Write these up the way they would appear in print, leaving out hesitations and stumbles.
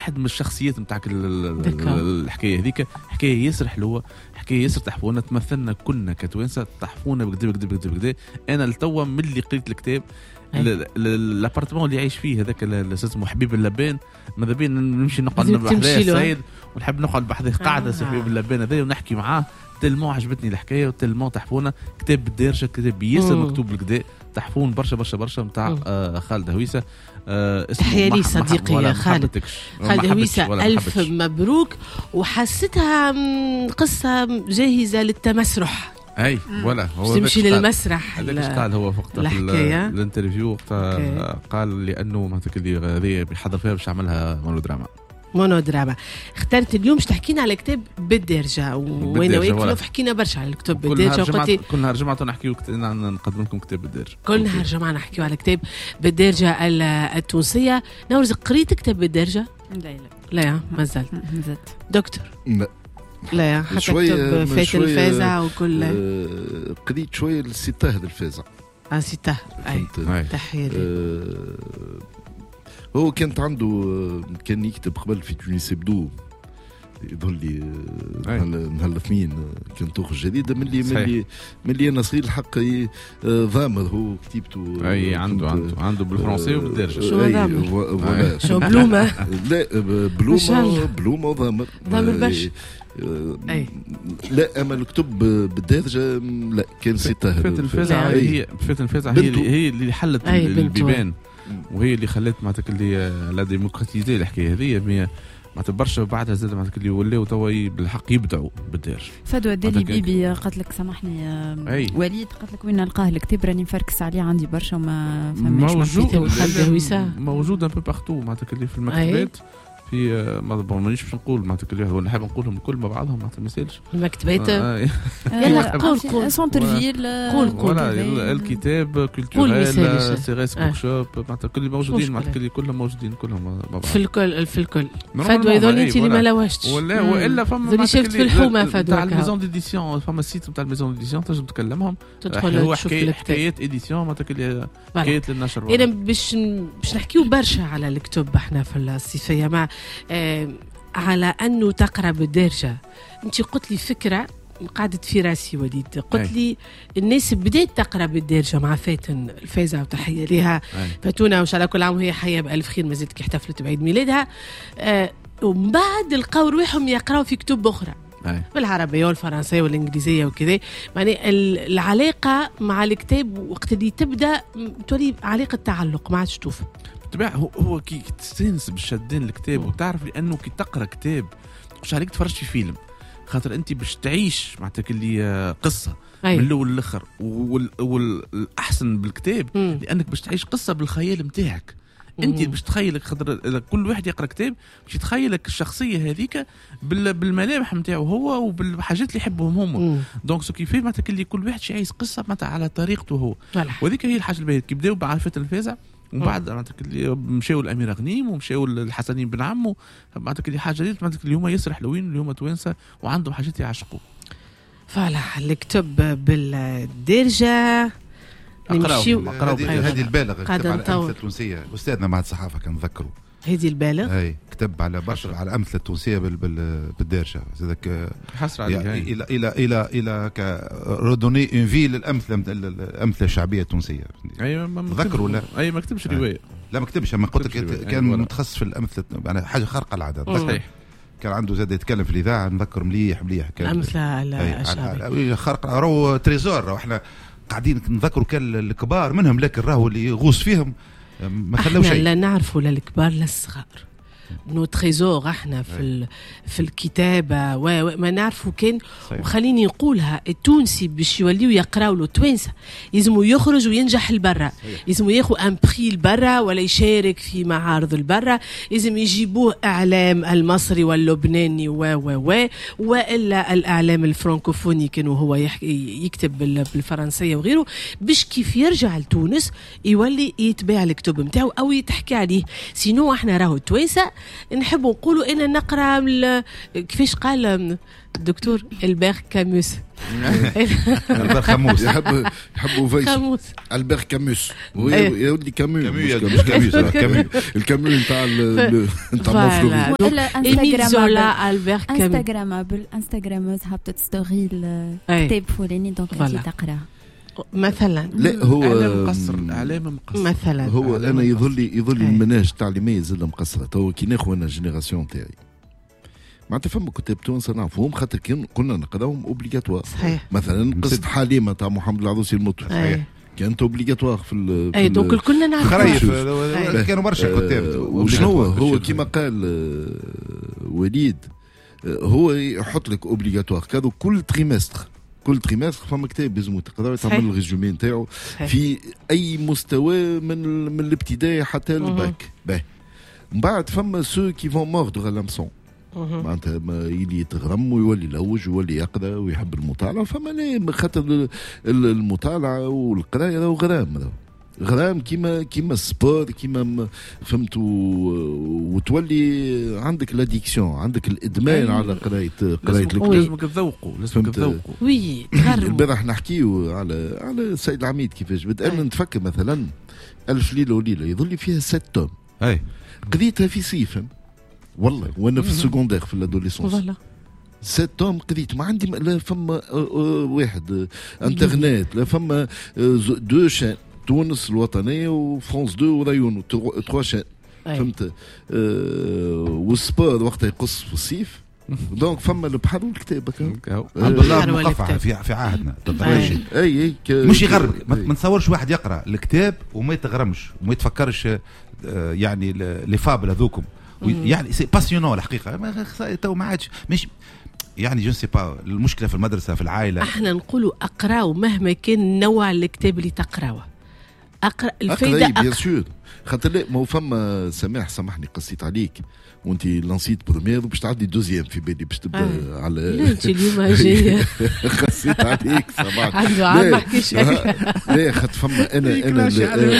واحد من الشخصيات نتاعك الحكايه هذيك حكايه ياسر حلوه، حكايه ياسر تحفونا، تمثلنا كلنا كتوانسه، تحفونا بكدا. انا لتوا من اللي قريت الكتاب الابارتمون اللي يعيش فيه هذاك اسمه حبيب اللبان، ماذا بين نمشي نقعد بحذاه السيد ونحب نقعد بحذاه قاعده حبيب اللبان هذا ونحكي معاه. تلمو عجبتني الحكايه وتلمو تحفونا. كتاب بالدارجه، كتاب ياسر مكتوب بالكدا، تحفون برشا نتاع خالد هويسه. تحية لي صديقي يا خالد هويسه، ألف مبروك. وحسيتها قصة جاهزة للتمسرح. اي ولا هو تمشي للمسرح. هذاك قال هو وقت الانترفيو قال لانه معناتها اللي هذه بيحضر فيها باش يعملها مونودراما. اخترت اليوم باش تحكينا على كتاب بالدارجه، وانا وياك حكينا برشا على الكتاب بالدارجه. كل نهار جمعه نحكيو نقدم لكم كتاب بالدارجه، كل نهار جمعه نحكيو على كتاب بالدارجه التونسيه. نورز قريت كتاب بالدارجه؟ لا ما زلت دكتور. لا حتى كتب فات الفازع وكل قريت شويه الستاه الفازع. ستاه اي تحيه. هو كانت عنده كان يكتب قبل في تونس بدو يظهر لي نهار الاثنين كان تخرج جديده من اللي انا صغير الحق ضامر هو كتيبته. اي عنده بالفرنسي وبالدارجه. شو بلومه؟ لا بلومه وضامر باش لا اما الكتب بالدارجه لا كان ستة. فات الفازع هي اللي حلت البيبان، وهي اللي خلت معناتها اللي لا ديمقراطيزي الحكايه هذه. ما تبرش بعدها زاد معناتها اللي ولاو توا بالحق يبدعوا بالدارجه. فدوى دالي بيبي قالت لك سامحني وليد، قالت لك وين نلقاه الكتاب راني مفركس عليه عندي برشا وما فهمش. موجود ان بو بارتو معناتها اللي في المكتبات في ما مانيش باش نقول معناتها اللي وانا حاب نقولهم الكل مع بعضهم معناتها ما يسالش المكتبات. يلا قول سونتر فيل، قول الكتاب كولتوريل سيريس بوك شوب معناتها كل موجودين، معناتها كلهم موجودين كلهم في الكل. فدوى يظل انت اللي ما لوشتش ولا والا فما شفت في الحومه فدوى تاع الميزون ديديسيون، فما السيت نتاع الميزون ديديسيون تنجم تكلمهم، تدخل تشوف حكايات اديسيون معناتها حكايات للنشر. انا باش نحكيو برشا على الكتب احنا في الصيفيه مع على أنه تقرأ بالدارجة. أنت قلت لي فكرة قعدت في راسي وليد، قلت لي الناس بدأت تقرأ بالدارجة مع فاتن الفازة وتحية لها فاتونة وإن شاء الله كل عام وهي حية بألف خير، ما زلت كي احتفلت بعيد ميلادها. ومن بعد لقاو روحهم يقرأوا في كتب أخرى بالعربية والفرنسية والإنجليزية وكذا. يعني العلاقة مع الكتاب وقت اللي تبدأ تولي علاقة تعلق ما عادش توفى. بالطبع هو كي تستانس بالشدين الكتاب وتعرف لانه كي تقرا كتاب مش عليك تفرج في فيلم، خاطر انت باش تعيش معناتها اللي قصه من الاول للاخر. والاحسن بالكتاب لانك باش تعيش قصه بالخيال نتاعك انت باش تخيلك، خاطر كل واحد يقرا كتاب باش يتخيلك الشخصيه هذيك بالملامح نتاعو هو وبالحاجات اللي يحبهم هما. دونك سو كيفاه معناتها اللي كل واحد يعيش قصه معناتها على طريقته هو. وهذيك هي الحاجه الباهيه كي بداو بعرفه الفازع ومن بعد معناتها اللي مشاو الامير غنيم ومشاو الحسنين بن عمو، معناتها اللي حاجه جديده معناتها اللي هما ياسر حلوين اللي هما توانسه وعندهم حاجات يعشقوا. فوالا الكتب بالدارجه نمشيو. هذه البالغ كتب على الأمثلة التونسية أستاذنا مع الصحافة كان نذكروا هذه البالغ. أي كتب على برشا على الأمثلة التونسية بالدارجة هذاك حسر عليه إلى كردوني اون في الأمثلة الشعبية التونسية. ذكروا ولا أي ما كتبش رواية؟ لا ما كتبش، أما قلت كان متخصص في الأمثلة يعني حاجة خارقة العادة. صحيح. كان عنده زاد يتكلم في الإذاعة نذكر مليح كان الأمثلة الشعبية خارقة. راهو تريزور احنا قاعدين نذكروا كان الكبار منهم، لكن راهو اللي يغوص فيهم ما خلوا شيء. لا نعرفوا لا الكبار لا الصغار. نو تريزور احنا في الكتابه وما نعرفوا كان. وخليني نقولها التونسي باش يوليو يقراوا له توانسه لازم يخرج وينجح لبرا، لازم ياخذ ان بري لبرا ولا يشارك في معارض البرا، لازم يجيبوه اعلام المصري واللبناني والا الاعلام الفرنكوفوني كانوا هو يكتب بالفرنسيه وغيره، باش كيف يرجع لتونس يولي يتباع الكتب نتاعو او يتحكي عليه. سينو احنا راهو التوانسه نحب نقولوا أنا نقرأ كيفاش قال الدكتور البير كاموس. البير كاموس يحبوا فيس البير كاموس يودي كاموس الكامو نتاع مفلوغي انستغرام البير انستغرامابل انستغراموز هبطت ستوري الكتاب فلاني دونك انت تقرا مثلا. لا هو اعلام مقصر مثلا. هو انا يظل المناهج التعليميه زل مقصره. تو كي ناخذ انا الجينيراسيون تاعي معناتها فما كتاب تونس نعرفوهم خاطر كنا نقراوهم اوبليغاتوار. مثلا قصه حليمه تاع محمد العروسي المطرب كانت اوبليغاتوار في اي دونك كلنا نعرفوا كانوا برشا كتاب. وشنو هو كما قال وليد هو يحط لك اوبليغاتوار كادو كل تريمستر فما كتاب لازم تقرا تعمل الريزومي نتاعو في اي مستوى من الابتدائي حتى الباك. من بعد فما سو كي فون موردر على لامسون معناتها يلي يتغرم ويولي يلوج ويولي يقرا ويحب المطالعه. فما لا خاطر المطالعه والقرايه راهو غرام كيما السبور كيما فهمت وتولي عندك لاديكسيون عندك الادمان على قرايه الكتاب. لازمك تذوقوا وي البارح نحكيو على السيد العميد كيفاش بدأنا نتفكر مثلا ألف ليله وليله يظل فيها 6 توم. قريتها في صيف والله وانا في السكوندير في الادوليسونس 6 توم قريت ما عندي لا فما واحد انترنت لا فما 2 شان تونس الوطنيه وفرانس 2 ورايون 3 شان فهمت. والسبور وقتها يقص في الصيف دونك فما البحر والكتاب الحمد لله مقفعه في عهدنا. اي مش يغرب ما نتصورش واحد يقرا الكتاب وما يتغرمش وما يتفكرش يعني لي فابل هذوكم يعني سي باسيونون الحقيقه. تو ما عادش مش يعني جو سي با المشكله في المدرسه في العائله. احنا نقولوا اقراوا مهما كان نوع الكتاب اللي تقراوه. الفايده بيان سور خاطر لا ما فما سامحني قصيت عليك وانت لانسيت بروميير باش تعدي دوزيام في بالي باش تبدا على لا انت اليوم جايه قصيت عليك صباح عنده عام ما حكيش لا خاطر فما انا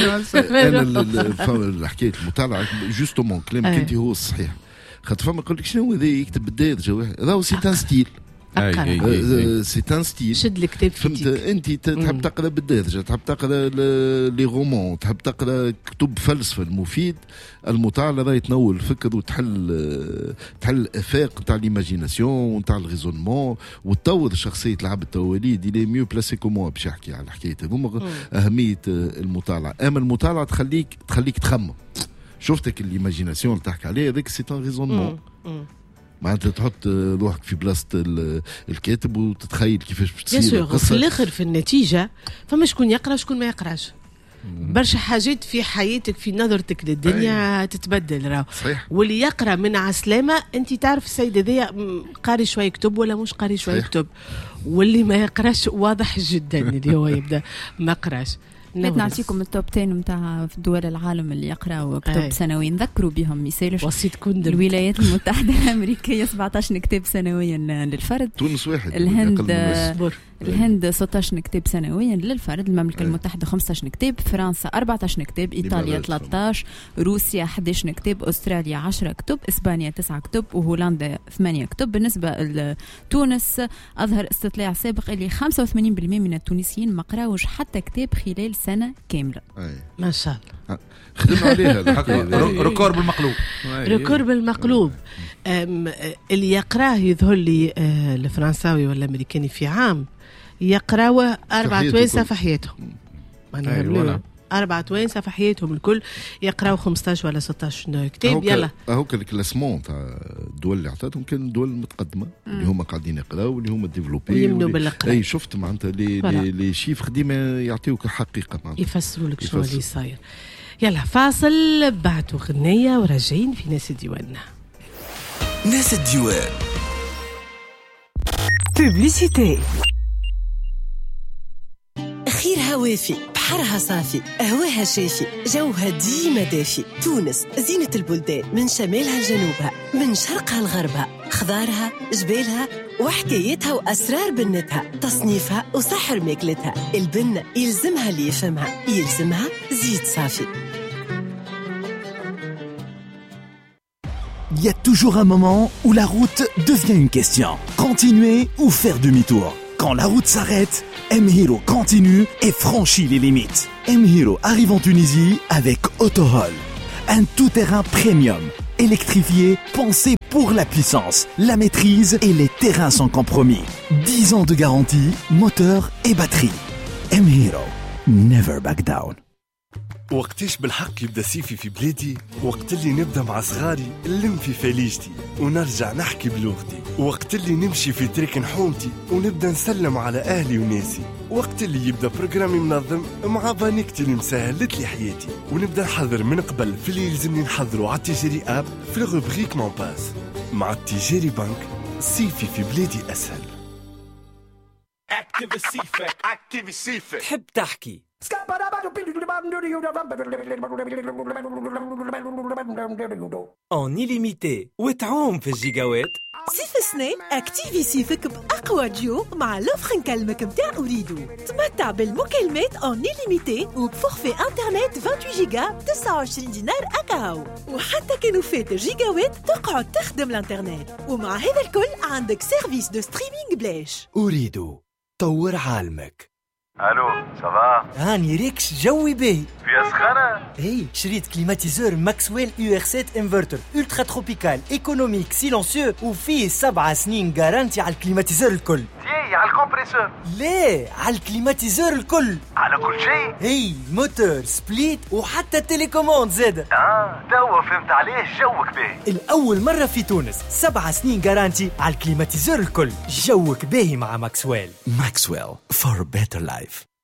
حكايه المطالعه جوستومون كلامك انت هو الصحيح. خاطر فما يقول لك شنو هذا يكتب بالدارجه واحد راهو سي ان ستيل سي ان ستيل شد الكتاب فهمت. انت تحب تقرا بالدارجه تحب تقرا لي رومون تحب تقرا كتب فلسفه المفيد. المطالعه راهي تنول الفكر وتحل الافاق نتاع ليماجيناسيون ونتاع الريزونمون وتطور شخصيه العبد. وليد اللي ميو بلاسي كومون باش يحكي على الحكايه هذوما اهميه المطالعه. اما المطالعه تخليك تخمم. شفتك الايماجيناسيون اللي تحكي عليها هذاك سي ان ريزونمون معناتها تحط روحك في بلاصه الكاتب وتتخيل كيفاش باش تصير القصه. في الاخر في النتيجه فما شكون يقرا شكون ما يقراش. برشا حاجات في حياتك في نظرتك للدنيا تتبدل راهو. واللي يقرا من عسلامه انت تعرف السيد هذايا قاري شويه كتب ولا مش قاري شويه كتب. واللي ما يقراش واضح جدا اللي هو يبدا ما قراش. نعطيكم التوب 10 نتاع دول العالم اللي يقراوا كتب سنويا نذكروا بهم مثال وسيط كندر. الولايات المتحدة الأمريكية 17 كتاب سنويا للفرد. تونس واحد. الهند 16 كتاب سنويا للفرد. المملكة المتحدة 15 كتاب. فرنسا 14 كتاب. إيطاليا 13. روسيا 11 كتاب. أستراليا 10 كتب. إسبانيا 9 كتب. وهولندا 8 كتب. بالنسبة لتونس أظهر استطلاع سابق اللي 85% من التونسيين ما قراوش حتى كتاب خلال سنة كاملة. ما شاء الله خدمنا عليها ركور بالمقلوب. ركور بالمقلوب. اللي يقراه يظهر لي الفرنساوي ولا الأمريكاني في عام يقراوه 4 توانسة في حياتهم. 4 توانسة في حياتهم الكل يقراو 15 ولا 16 كتاب. يلا هوك الكلاسمون تاع الدول اللي عطاتهم كان الدول المتقدمه اللي هما قاعدين يقراو اللي هما ديفلوبي ويمنوا بالقراءة. اي شفت معناتها لي شيفر ديما يعطيوك الحقيقه معناتها يفسروا لك شنو اللي صاير. يلا فاصل بعدو غنية وراجعين في ناس الديوان. ناس الديوان بوبليسيتي. خيرها وافي بحرها صافي قهوها شافي جوها ديما دافي. تونس زينة البلدان من شمالها لجنوبها من شرقها لغربها. خضارها جبالها وحكايتها وأسرار بنتها. تصنيفها وسحر ماكلتها. البنة يلزمها اللي يفهمها يلزمها زيت صافي. Il y a toujours un moment où la route devient une question. Continuer ou faire demi-tour. Quand la route s'arrête, M-Hero continue et franchit les limites. M-Hero arrive en Tunisie avec Autohol. Un tout-terrain premium, électrifié, pensé pour la puissance, la maîtrise et les terrains sans compromis. 10 ans de garantie, moteur et batterie. M-Hero. Never back down. وقتاش بالحق يبدا صيفي في بلادي؟ وقت اللي نبدا مع صغاري نلم في فليجتي ونرجع نحكي بلغتي. وقت اللي نمشي في تريك نحومتي ونبدا نسلم على اهلي وناسي. وقت اللي يبدا بروجرامي منظم مع بانيكتي اللي مسهلت لي حياتي ونبدا نحضر من قبل في اللي يلزمني نحضره على التيجيري اب في الروبريك مون باس. مع التيجيري بنك صيفي في بلادي اسهل. اكتيف تحب تحكي en illimité وتعوم في الجيجاوات. صيف السنة اكتيفي صيفك بأقوى ديو مع لوفر نكلمك متاع أريدو. تمتع بالمكالمات en illimité وبفورفي انترنت 28 جيجا ب 29 دينار أكاو. وحتى كانوا فات الجيجاوات تقعد تخدم الانترنت. ومع هذا الكل عندك سيرفيس دو ستريمينج بلاش. أريدو طور عالمك. الو صباح هاني ريكش جوي باهي فيها سخانة. هي شريت كليماتيزور ماكسويل UR7 انفرتر الترا تروبيكال ايكونوميك سيلونسيو وفيه 7 سنين جارانتي على الكليماتيزور الكل. تي على الكمبريسور؟ ليه على الكليماتيزور الكل. على كل شيء؟ هي موتور سبليت وحتى التليكوموند زاده. توا فهمت عليه جوك باهي. الأول مرة في تونس 7 سنين جارانتي على الكليماتيزور الكل. جوك باهي مع ماكسويل. Maxwell for a better life.